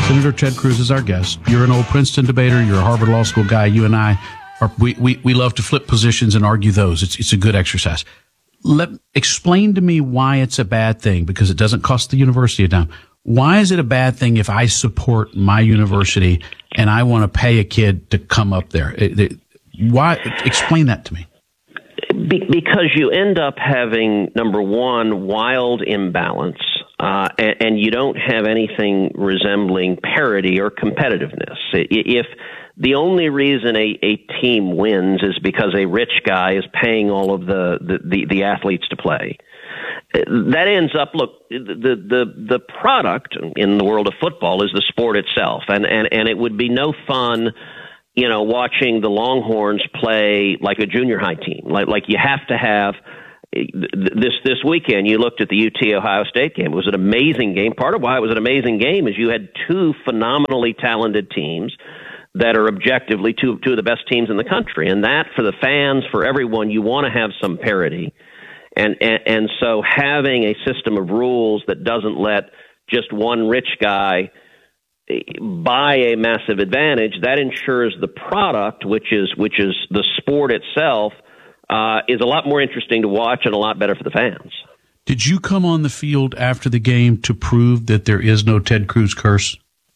Senator Ted Cruz is our guest. You're an old Princeton debater. You're a Harvard Law School guy. You and I we love to flip positions and argue those. It's a good exercise. Explain to me why it's a bad thing, because it doesn't cost the university a dime. Why is it a bad thing if I support my university and I want to pay a kid to come up there? Why? Explain that to me. Because you end up having, number one, wild imbalance, and you don't have anything resembling parity or competitiveness. If the only reason a team wins is because a rich guy is paying all of the athletes to play, that ends up, look, the product in the world of football is the sport itself, and it would be no fun, watching the Longhorns play like a junior high team. Like you have to have this weekend. You looked at the UT Ohio State game. It was an amazing game. Part of why it was an amazing game is you had two phenomenally talented teams that are objectively two of the best teams in the country. And that, for the fans, for everyone, you want to have some parity. And so having a system of rules that doesn't let just one rich guy buy a massive advantage, that ensures the product, which is the sport itself, is a lot more interesting to watch and a lot better for the fans. Did you come on the field after the game to prove that there is no Ted Cruz curse?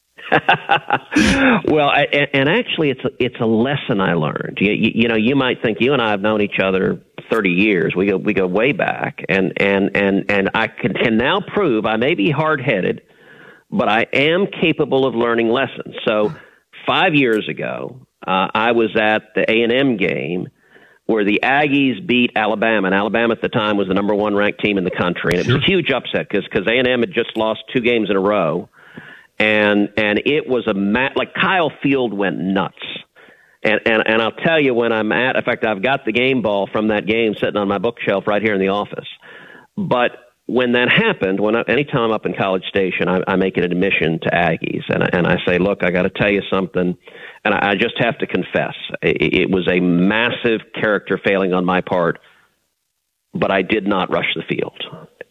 Well, and actually, it's a lesson I learned. You might think you and I have known each other 30 years. We go way back, and I can now prove I may be hard-headed, but I am capable of learning lessons. So 5 years ago, I was at the A&M game where the Aggies beat Alabama, and Alabama at the time was the number one ranked team in the country, and it was a huge upset because A&M had just lost 2 games in a row. And it was like Kyle Field went nuts. And I'll tell you, when I'm in fact, I've got the game ball from that game sitting on my bookshelf right here in the office. But when that happened, anytime I'm up in College Station, I make an admission to Aggies. And I say, look, I got to tell you something. And I just have to confess, it was a massive character failing on my part, but I did not rush the field.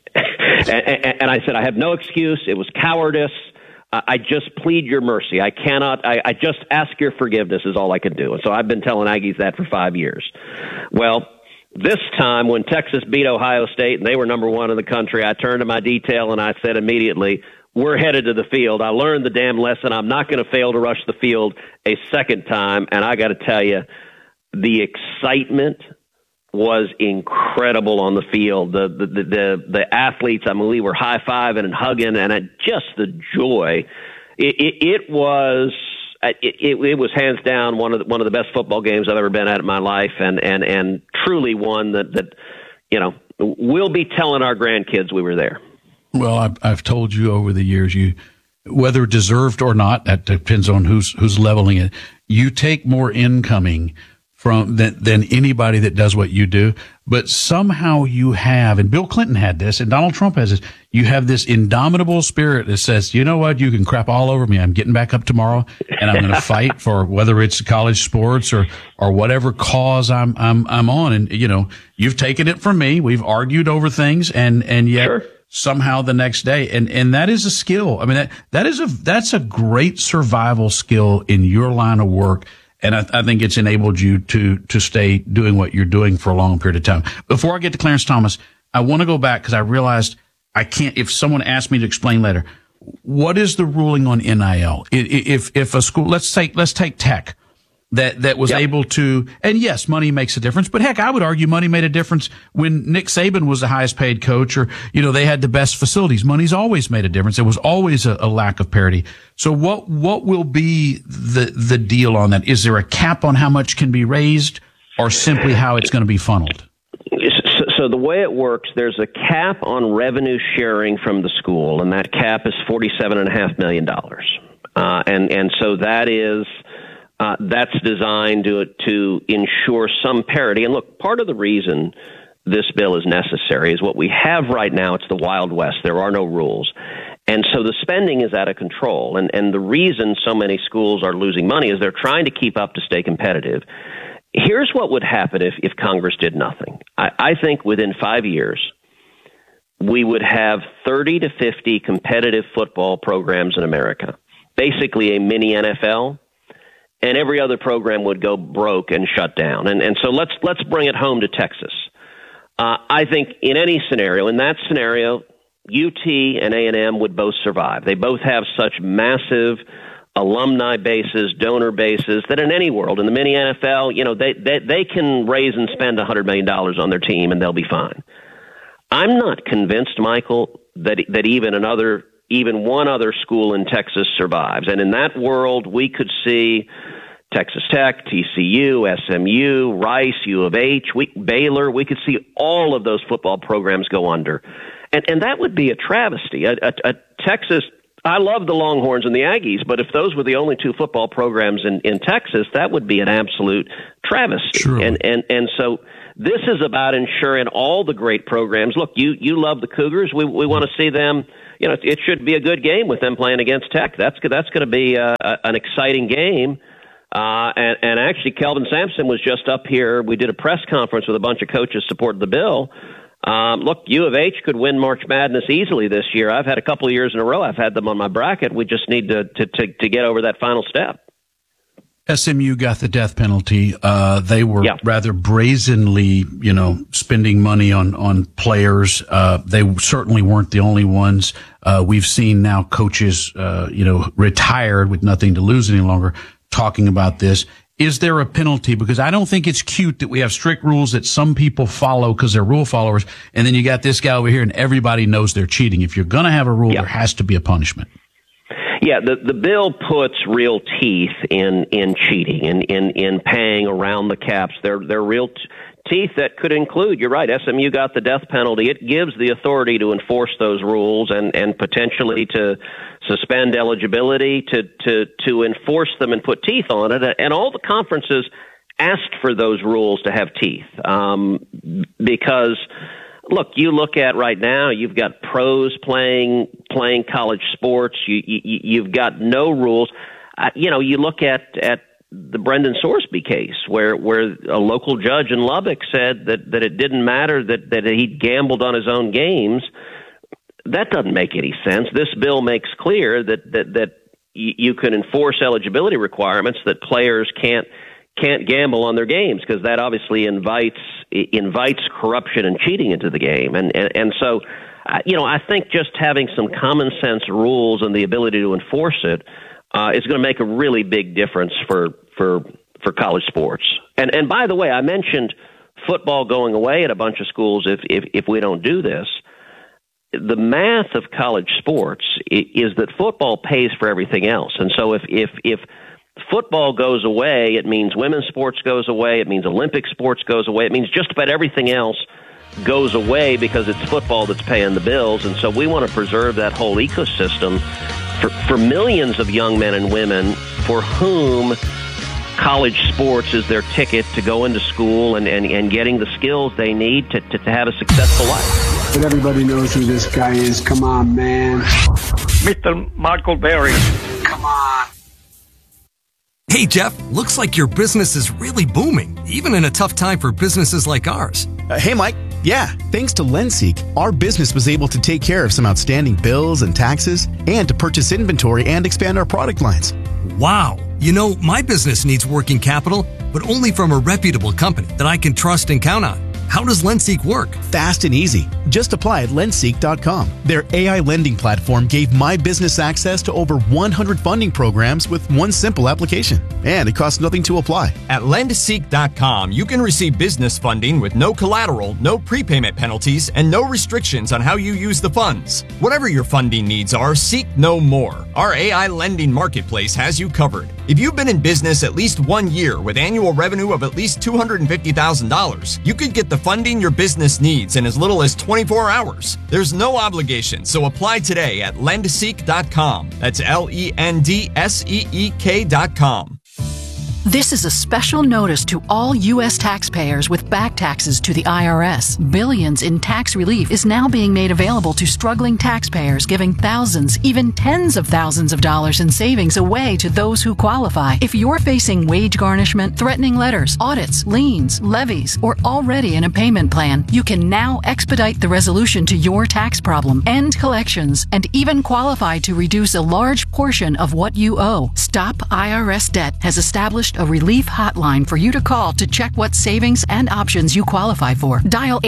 And I said, I have no excuse. It was cowardice. I just plead your mercy. I cannot, I just ask your forgiveness is all I can do. And so I've been telling Aggies that for 5 years. Well, this time when Texas beat Ohio State and they were number one in the country, I turned to my detail and I said immediately, we're headed to the field. I learned the damn lesson. I'm not going to fail to rush the field a second time. And I got to tell you, the excitement was incredible on the field. The athletes, I mean, we were high-fiving and hugging, and just the joy. It was hands down one of the best football games I've ever been at in my life, and truly one that we'll be telling our grandkids we were there. Well, I've told you over the years, whether deserved or not, that depends on who's leveling it. You take more incoming than anybody that does what you do. But somehow you have, and Bill Clinton had this, and Donald Trump has this, you have this indomitable spirit that says, you know what, you can crap all over me. I'm getting back up tomorrow and I'm going to fight for whether it's college sports or whatever cause I'm on. And, you've taken it from me. We've argued over things and yet sure. Somehow the next day. And that is a skill. I mean, that's a great survival skill in your line of work. And I think it's enabled you to stay doing what you're doing for a long period of time. Before I get to Clarence Thomas, I want to go back because I realized I can't, if someone asked me to explain later, what is the ruling on NIL? If a school, let's take Tech, that was able to, and yes, money makes a difference, but heck, I would argue money made a difference when Nick Saban was the highest paid coach, or, they had the best facilities. Money's always made a difference. There was always a lack of parity. So what will be the deal on that? Is there a cap on how much can be raised, or simply how it's going to be funneled? So the way it works, there's a cap on revenue sharing from the school, and that cap is $47.5 million. And so that is, that's designed to ensure some parity. And look, part of the reason this bill is necessary is what we have right now. It's the Wild West. There are no rules. And so the spending is out of control. And the reason so many schools are losing money is they're trying to keep up to stay competitive. Here's what would happen if Congress did nothing. I think within 5 years, we would have 30 to 50 competitive football programs in America. basically a mini NFL, and every other program would go broke and shut down. And so let's bring it home to Texas. I think in any scenario, in that scenario, UT and A&M would both survive. They both have such massive alumni bases, donor bases, that in any world, in the mini NFL, they can raise and spend $100 million on their team and they'll be fine. I'm not convinced, Michael, that even one other school in Texas survives. And in that world, we could see Texas Tech, TCU, SMU, Rice, U of H, Baylor. We could see all of those football programs go under. And that would be a travesty. Texas, I love the Longhorns and the Aggies, but if those were the only two football programs in Texas, that would be an absolute travesty. Sure. And so this is about ensuring all the great programs. Look, you love the Cougars. We want to see them. It should be a good game with them playing against Tech. That's going to be an exciting game. And actually, Kelvin Sampson was just up here. We did a press conference with a bunch of coaches supporting the bill. Look, U of H could win March Madness easily this year. I've had a couple of years in a row. I've had them on my bracket. We just need to get over that final step. SMU got the death penalty. They were rather brazenly, spending money on players. They certainly weren't the only ones. We've seen now coaches, retired with nothing to lose any longer, talking about this. Is there a penalty? Because I don't think it's cute that we have strict rules that some people follow because they're rule followers, and then you got this guy over here and everybody knows they're cheating. If you're going to have a rule, there has to be a punishment. Yeah, the bill puts real teeth in cheating and in paying around the caps. They're real teeth that could include, you're right, SMU got the death penalty. It gives the authority to enforce those rules and potentially to suspend eligibility, to enforce them and put teeth on it. And all the conferences asked for those rules to have teeth because, look, you look at right now, you've got pros playing college sports. You've got no rules. You look at the Brendan Sorsby case where a local judge in Lubbock said that it didn't matter that he gambled on his own games. That doesn't make any sense. This bill makes clear that you can enforce eligibility requirements, that players can't gamble on their games, because that obviously invites corruption and cheating into the game. And so, I think just having some common sense rules and the ability to enforce it is going to make a really big difference for college sports. And by the way, I mentioned football going away at a bunch of schools if we don't do this. The math of college sports is that football pays for everything else. And so if football goes away, it means women's sports goes away, it means Olympic sports goes away, it means just about everything else goes away because it's football that's paying the bills. And so we want to preserve that whole ecosystem for millions of young men and women for whom college sports is their ticket to go into school and getting the skills they need to have a successful life. But everybody knows who this guy is. Come on, man. Mr. Michael Berry. Come on. Hey, Jeff, looks like your business is really booming, even in a tough time for businesses like ours. Hey, Mike. Yeah, thanks to LendSeek, our business was able to take care of some outstanding bills and taxes and to purchase inventory and expand our product lines. Wow. My business needs working capital, but only from a reputable company that I can trust and count on. How does LendSeek work? Fast and easy. Just apply at lendseek.com. Their AI lending platform gave my business access to over 100 funding programs with one simple application. And it costs nothing to apply. At lendseek.com, you can receive business funding with no collateral, no prepayment penalties, and no restrictions on how you use the funds. Whatever your funding needs are, seek no more. Our AI lending marketplace has you covered. If you've been in business at least 1 year with annual revenue of at least $250,000, you could get the funding your business needs in as little as 24 hours. There's no obligation, so apply today at lendseek.com. That's LENDSEEK.com. This is a special notice to all U.S. taxpayers with back taxes to the IRS. Billions in tax relief is now being made available to struggling taxpayers, giving thousands, even tens of thousands of dollars in savings away to those who qualify. If you're facing wage garnishment, threatening letters, audits, liens, levies, or already in a payment plan, you can now expedite the resolution to your tax problem, end collections, and even qualify to reduce a large portion of what you owe. Stop IRS Debt has established a relief hotline for you to call to check what savings and options you qualify for. Dial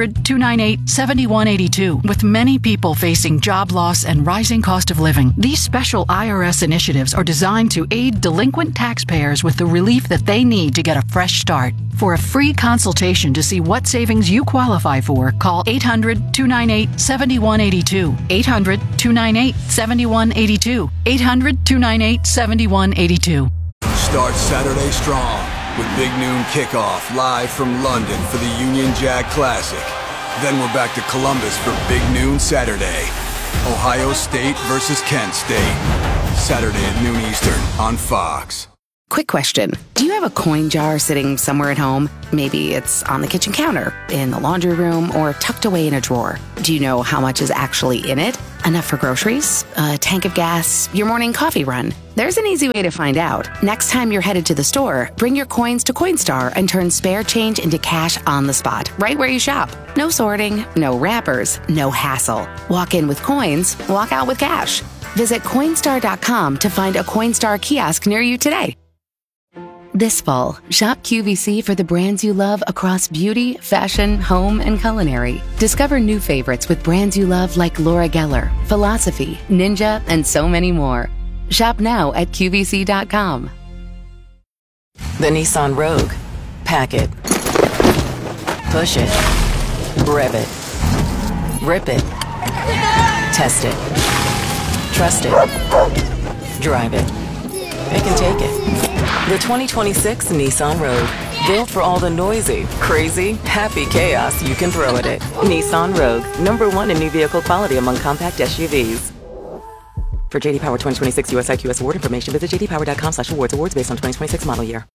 800-298-7182. With many people facing job loss and rising cost of living, these special IRS initiatives are designed to aid delinquent taxpayers with the relief that they need to get a fresh start. For a free consultation to see what savings you qualify for, call 800-298-7182. 800-298-7182. 800-298-7182. Start Saturday strong with Big Noon Kickoff live from London for the Union Jack Classic. Then we're back to Columbus for Big Noon Saturday. Ohio State versus Kent State. Saturday at noon Eastern on Fox. Quick question. Do you have a coin jar sitting somewhere at home? Maybe it's on the kitchen counter, in the laundry room, or tucked away in a drawer. Do you know how much is actually in it? Enough for groceries, a tank of gas, your morning coffee run? There's an easy way to find out. Next time you're headed to the store, bring your coins to Coinstar and turn spare change into cash on the spot, right where you shop. No sorting, no wrappers, no hassle. Walk in with coins, walk out with cash. Visit Coinstar.com to find a Coinstar kiosk near you today. This fall, shop QVC for the brands you love across beauty, fashion, home, and culinary. Discover new favorites with brands you love like Laura Geller, Philosophy, Ninja, and so many more. Shop now at QVC.com. The Nissan Rogue. Pack it. Push it. Rev it. Rip it. Test it. Trust it. Drive it. It can take it. The 2026 Nissan Rogue. Built for all the noisy, crazy, happy chaos you can throw at it. Nissan Rogue. #1 in new vehicle quality among compact SUVs. For JD Power 2026 US IQS award information, visit jdpower.com/awards. Awards based on 2026 model year.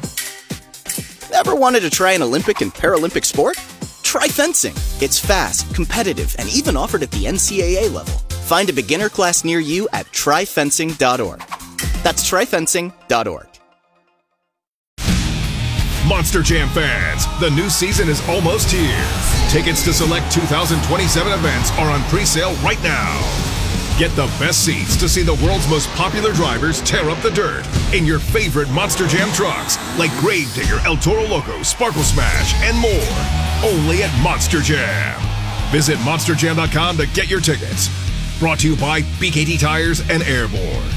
Ever wanted to try an Olympic and Paralympic sport? Try fencing. It's fast, competitive, and even offered at the NCAA level. Find a beginner class near you at tryfencing.org. That's tryfencing.org. Monster Jam fans, the new season is almost here. Tickets to select 2027 events are on pre-sale right now. Get the best seats to see the world's most popular drivers tear up the dirt in your favorite Monster Jam trucks like Gravedigger, El Toro Loco, Sparkle Smash, and more. Only at Monster Jam. Visit monsterjam.com to get your tickets. Brought to you by BKT Tires and Airborne.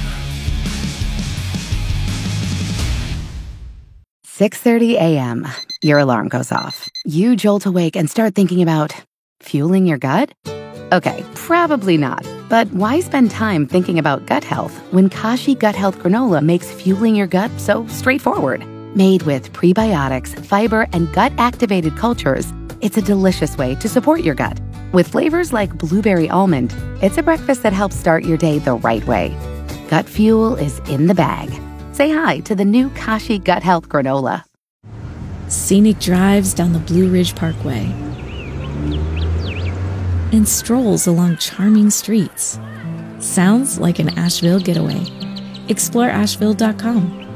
6:30 a.m. Your alarm goes off. You jolt awake and start thinking about fueling your gut? Okay, probably not. But why spend time thinking about gut health when Kashi Gut Health Granola makes fueling your gut so straightforward? Made with prebiotics, fiber, and gut-activated cultures, it's a delicious way to support your gut. With flavors like blueberry almond, it's a breakfast that helps start your day the right way. Gut fuel is in the bag. Say hi to the new Kashi Gut Health Granola. Scenic drives down the Blue Ridge Parkway and strolls along charming streets. Sounds like an Asheville getaway. Explore Asheville.com.